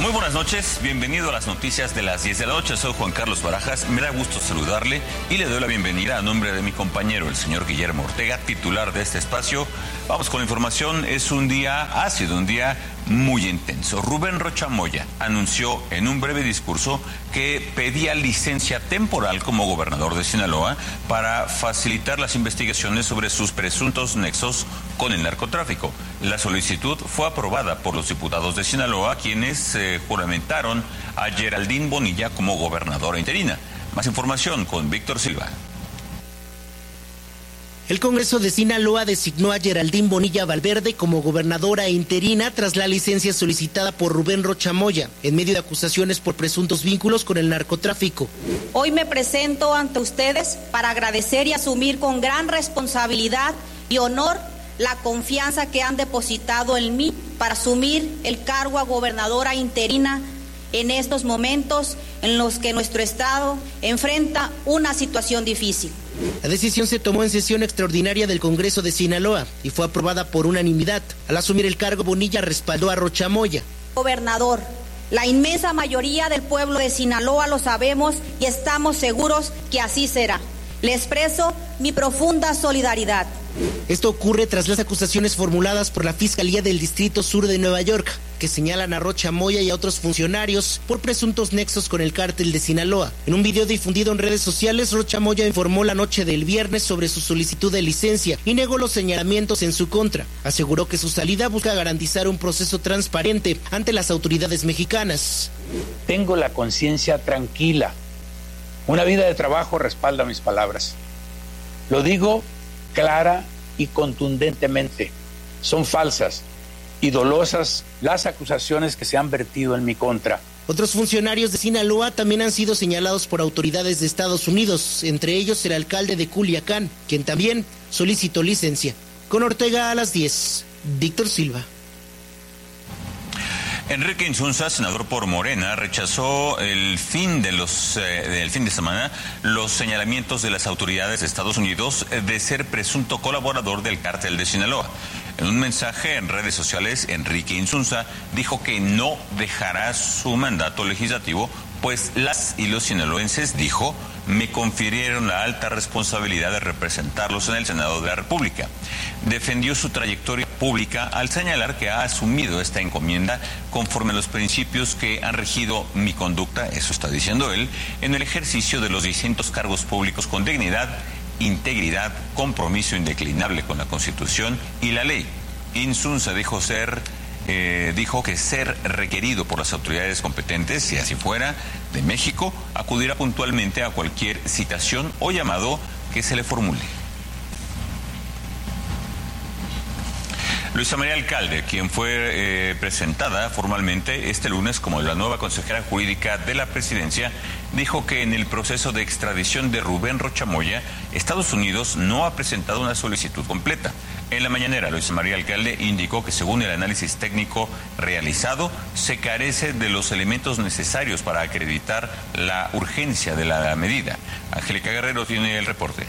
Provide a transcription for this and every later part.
Muy buenas noches, bienvenido a las noticias de las 10 de la noche. Soy Juan Carlos Barajas, me da gusto saludarle y le doy la bienvenida a nombre de mi compañero, el señor Guillermo Ortega, titular de este espacio. Vamos con la información. Ha sido un día muy intenso. Rubén Rocha Moya anunció en un breve discurso que pedía licencia temporal como gobernador de Sinaloa para facilitar las investigaciones sobre sus presuntos nexos con el narcotráfico. La solicitud fue aprobada por los diputados de Sinaloa, quienes juramentaron a Geraldine Bonilla como gobernadora interina. Más información con Víctor Silva. El Congreso de Sinaloa designó a Geraldine Bonilla Valverde como gobernadora interina tras la licencia solicitada por Rubén Rocha Moya, en medio de acusaciones por presuntos vínculos con el narcotráfico. Hoy me presento ante ustedes para agradecer y asumir con gran responsabilidad y honor la confianza que han depositado en mí para asumir el cargo a gobernadora interina en estos momentos en los que nuestro estado enfrenta una situación difícil. La decisión se tomó en sesión extraordinaria del Congreso de Sinaloa y fue aprobada por unanimidad. Al asumir el cargo, Bonilla respaldó a Rocha Moya. Gobernador, la inmensa mayoría del pueblo de Sinaloa lo sabemos y estamos seguros que así será. Le expreso mi profunda solidaridad. Esto ocurre tras las acusaciones formuladas por la Fiscalía del Distrito Sur de Nueva York, que señalan a Rocha Moya y a otros funcionarios por presuntos nexos con el cártel de Sinaloa. En un video difundido en redes sociales, Rocha Moya informó la noche del viernes sobre su solicitud de licencia y negó los señalamientos en su contra. Aseguró que su salida busca garantizar un proceso transparente ante las autoridades mexicanas. Tengo la conciencia tranquila. Una vida de trabajo respalda mis palabras. Lo digo clara y contundentemente. Son falsas y dolosas las acusaciones que se han vertido en mi contra. Otros funcionarios de Sinaloa también han sido señalados por autoridades de Estados Unidos, entre ellos el alcalde de Culiacán, quien también solicitó licencia. Con Ortega a las 10, Víctor Silva. Enrique Insunza, senador por Morena, rechazó del fin de semana los señalamientos de las autoridades de Estados Unidos de ser presunto colaborador del cártel de Sinaloa. En un mensaje en redes sociales, Enrique Insunza dijo que no dejará su mandato legislativo, pues las y los sinaloenses, dijo, me confirieron la alta responsabilidad de representarlos en el Senado de la República. Defendió su trayectoria pública al señalar que ha asumido esta encomienda conforme a los principios que han regido mi conducta, eso está diciendo él, en el ejercicio de los distintos cargos públicos con dignidad, integridad, compromiso indeclinable con la Constitución y la ley. Insunza dijo que ser requerido por las autoridades competentes, si así fuera, de México, acudirá puntualmente a cualquier citación o llamado que se le formule. Luisa María Alcalde, quien fue presentada formalmente este lunes como la nueva consejera jurídica de la presidencia, dijo que en el proceso de extradición de Rubén Rocha Moya, Estados Unidos no ha presentado una solicitud completa. En la mañanera, Luisa María Alcalde indicó que según el análisis técnico realizado, se carece de los elementos necesarios para acreditar la urgencia de la medida. Angélica Guerrero tiene el reporte.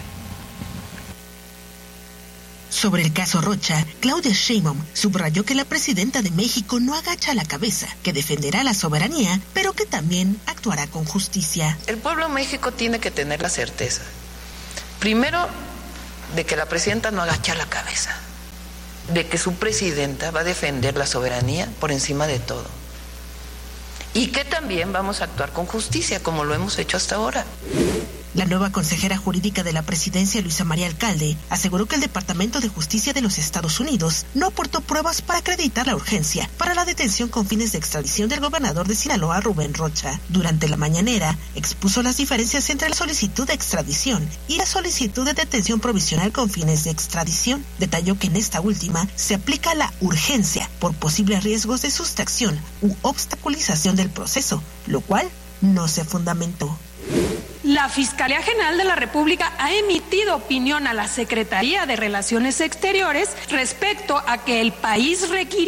Sobre el caso Rocha, Claudia Sheinbaum subrayó que la presidenta de México no agacha la cabeza, que defenderá la soberanía, pero que también actuará con justicia. El pueblo de México tiene que tener la certeza, primero, de que la presidenta no agacha la cabeza, de que su presidenta va a defender la soberanía por encima de todo, y que también vamos a actuar con justicia, como lo hemos hecho hasta ahora. La nueva consejera jurídica de la presidencia, Luisa María Alcalde, aseguró que el Departamento de Justicia de los Estados Unidos no aportó pruebas para acreditar la urgencia para la detención con fines de extradición del gobernador de Sinaloa, Rubén Rocha. Durante la mañanera, expuso las diferencias entre la solicitud de extradición y la solicitud de detención provisional con fines de extradición. Detalló que en esta última se aplica la urgencia por posibles riesgos de sustracción u obstaculización del proceso, lo cual no se fundamentó. La Fiscalía General de la República ha emitido opinión a la Secretaría de Relaciones Exteriores respecto a que el país requirió